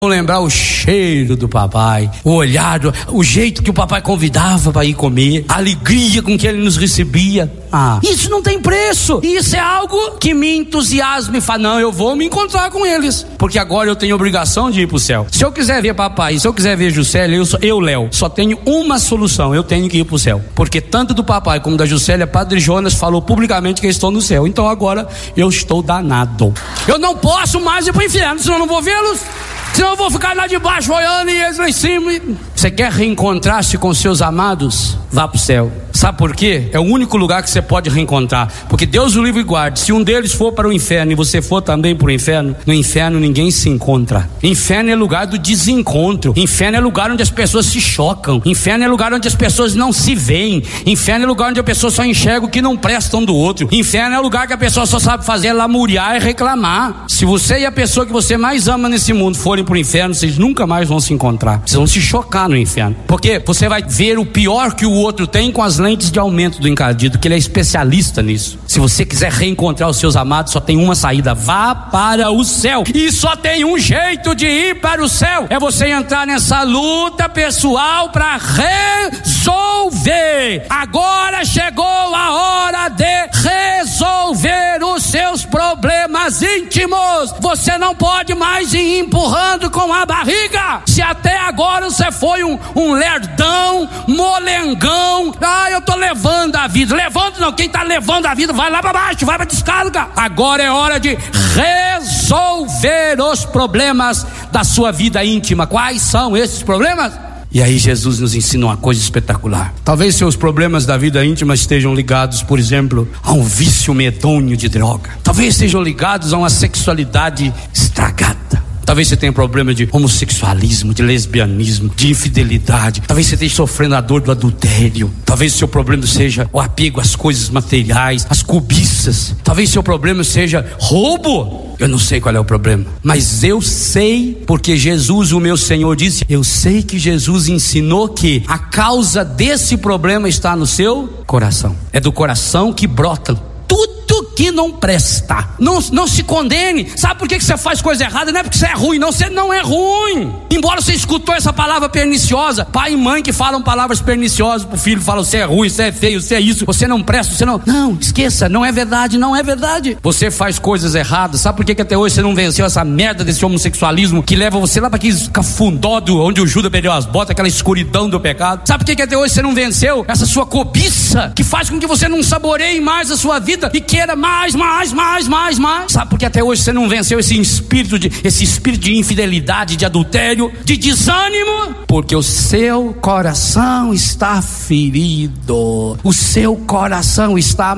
lembrar o cheiro do papai, o olhar, o jeito que o papai convidava para ir comer, a alegria com que ele nos recebia. Isso não tem preço. Isso é algo que me entusiasma e fala, não, eu vou me encontrar com eles, porque agora eu tenho obrigação de ir para o céu. Se eu quiser ver papai, se eu quiser ver Juscelia, eu, Léo, só tenho uma solução, eu tenho que ir para o céu, porque tanto do papai como da Juscelia, Padre Jonas falou publicamente que eu estou no céu. Então agora eu estou danado, eu não posso mais ir para o inferno, senão eu não vou vê-los. Senão eu vou ficar lá de baixo olhando e eles lá em cima. Você quer reencontrar-se com seus amados? Vá para o céu. Sabe por quê? É o único lugar que você pode reencontrar. Porque Deus o livre e guarde. Se um deles for para o inferno e você for também para o inferno, no inferno ninguém se encontra. Inferno é lugar do desencontro. Inferno é lugar onde as pessoas se chocam. Inferno é lugar onde as pessoas não se veem. Inferno é lugar onde a pessoa só enxerga o que não presta um do outro. Inferno é lugar que a pessoa só sabe fazer lamuriar e reclamar. Se você e a pessoa que você mais ama nesse mundo forem para o inferno, vocês nunca mais vão se encontrar. Vocês vão se chocar no inferno. Porque você vai ver o pior que o outro tem com as lentes de aumento do encardido, que ele é especialista nisso. Se você quiser reencontrar os seus amados, só tem uma saída: vá para o céu. E só tem um jeito de ir para o céu: é você entrar nessa luta pessoal para resolver. Agora chegou a hora de resolver os seus problemas íntimos. Você não pode mais ir empurrando com a barriga. Se até agora você foi um lerdão, molengão, eu tô levando a vida. Levando não, quem tá levando a vida vai lá para baixo, vai para descarga. Agora é hora de resolver os problemas da sua vida íntima. Quais são esses problemas? E aí Jesus nos ensina uma coisa espetacular. Talvez seus problemas da vida íntima estejam ligados, por exemplo, a um vício medonho de droga. Talvez estejam ligados a uma sexualidade estragada. Talvez você tenha problema de homossexualismo, de lesbianismo, de infidelidade. Talvez você esteja sofrendo a dor do adultério. Talvez o seu problema seja o apego às coisas materiais, às cobiças. Talvez seu problema seja roubo. Eu não sei qual é o problema, mas eu sei, porque Jesus, o meu Senhor, disse. Eu sei que Jesus ensinou que a causa desse problema está no seu coração. É do coração que brota tudo que não presta. Não se condene. Sabe por que você faz coisa errada? Não é porque você é ruim, não. Você não é ruim. Embora você escutou essa palavra perniciosa, pai e mãe que falam palavras perniciosas pro filho, falam: você é ruim, você é feio, você é isso, você não presta, você não. Não, esqueça, não é verdade, não é verdade. Você faz coisas erradas. Sabe por que até hoje você não venceu essa merda desse homossexualismo que leva você lá para aquele cafundó onde o Judas perdeu as botas, aquela escuridão do pecado? Sabe por que até hoje você não venceu essa sua cobiça que faz com que você não saboreie mais a sua vida e queira mais? Sabe por que até hoje você não venceu esse espírito de infidelidade, de adultério, de desânimo? Porque o seu coração está ferido, o seu coração está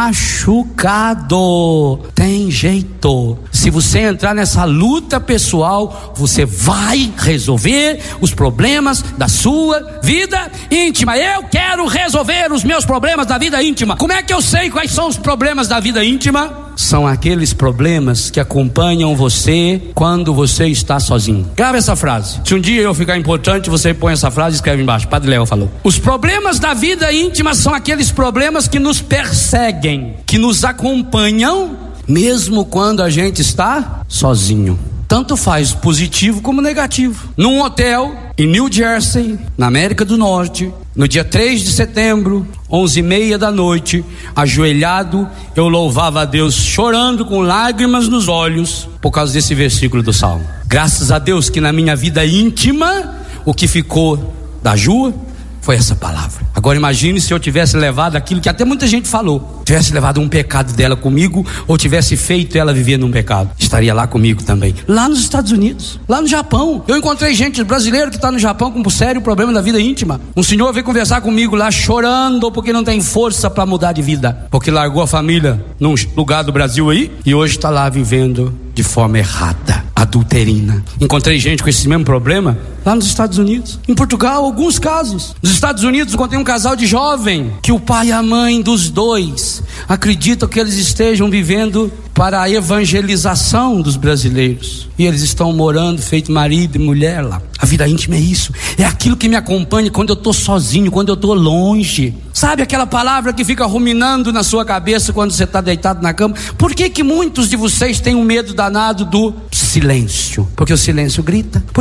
machucado. Tem jeito. Se você entrar nessa luta pessoal, você vai resolver os problemas da sua vida íntima. Eu quero resolver os meus problemas da vida íntima. Como é que eu sei quais são os problemas da vida íntima? São aqueles problemas que acompanham você quando você está sozinho. Grava essa frase. Se um dia eu ficar importante, você põe essa frase e escreve embaixo. Padre Léo falou. Os problemas da vida íntima são aqueles problemas que nos perseguem, que nos acompanham mesmo quando a gente está sozinho. Tanto faz positivo como negativo. Num hotel em New Jersey, na América do Norte, no dia 3 de setembro, 11h30 da noite, ajoelhado, eu louvava a Deus, chorando com lágrimas nos olhos, por causa desse versículo do Salmo. Graças a Deus que na minha vida íntima, o que ficou da Ju foi essa palavra. Agora imagine se eu tivesse levado aquilo que até muita gente falou, tivesse levado um pecado dela comigo, ou tivesse feito ela viver num pecado. Estaria lá comigo também, lá nos Estados Unidos, lá no Japão. Eu encontrei gente brasileira que está no Japão com um sério problema da vida íntima. Um senhor veio conversar comigo lá, chorando porque não tem força para mudar de vida, porque largou a família num lugar do Brasil aí, e hoje está lá vivendo de forma errada, adulterina. Encontrei gente com esse mesmo problema lá nos Estados Unidos, em Portugal, alguns casos. Nos Estados Unidos encontrei um casal de jovem que o pai e a mãe dos dois acreditam que eles estejam vivendo para a evangelização dos brasileiros, e eles estão morando feito marido e mulher lá. A vida íntima é isso, é aquilo que me acompanha quando eu estou sozinho, quando eu estou longe. Sabe aquela palavra que fica ruminando na sua cabeça quando você está deitado na cama? Por que muitos de vocês têm um medo danado do silêncio? Porque o silêncio grita.